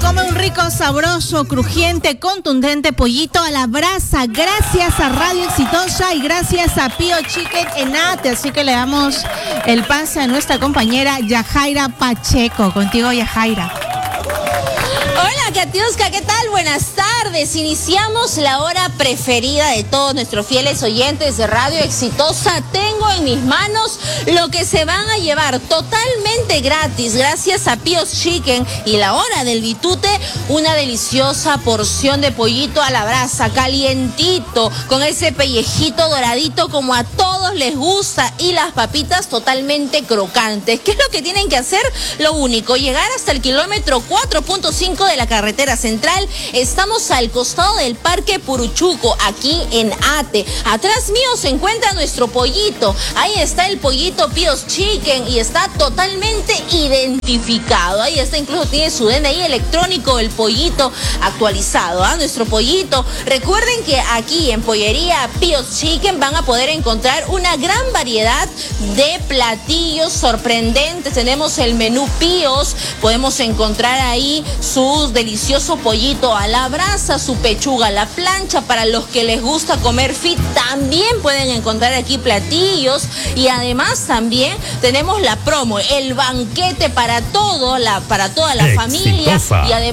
come un rico, sabroso, crujiente, contundente pollito a la brasa, gracias a Radio Exitosa y gracias a Pío Chicken en Ate. Así que le damos el pase a nuestra compañera Yajaira Pacheco. Contigo, Yajaira. Hola, Katiuska, ¿qué tal? Buenas tardes. Iniciamos la hora preferida de todos nuestros fieles oyentes de Radio Exitosa. Tengo en mis manos lo que se van a llevar totalmente gratis, gracias a Pío's Chicken y la hora del bitute, una deliciosa porción de pollito a la brasa, calientito, con ese pellejito doradito como a todos les gusta y las papitas totalmente crocantes. ¿Qué es lo que tienen que hacer? Lo único, llegar hasta el kilómetro 4.5 de la carretera central. Estamos al costado del Parque Puruchuco, aquí en Ate. Atrás mío se encuentra nuestro pollito. Ahí está el pollito Pío's Chicken y está totalmente identificado. Ahí está, incluso tiene su DNI electrónico, el pollito actualizado, ¿ah? Nuestro pollito. Recuerden que aquí en Pollería Pío's Chicken van a poder encontrar una gran variedad de platillos sorprendentes. Tenemos el menú Pío's, podemos encontrar ahí su delicioso pollito a la brasa, su pechuga a la plancha. Para los que les gusta comer fit, también pueden encontrar aquí platillos. Y además también tenemos la promo, el banquete para toda la familia. Y además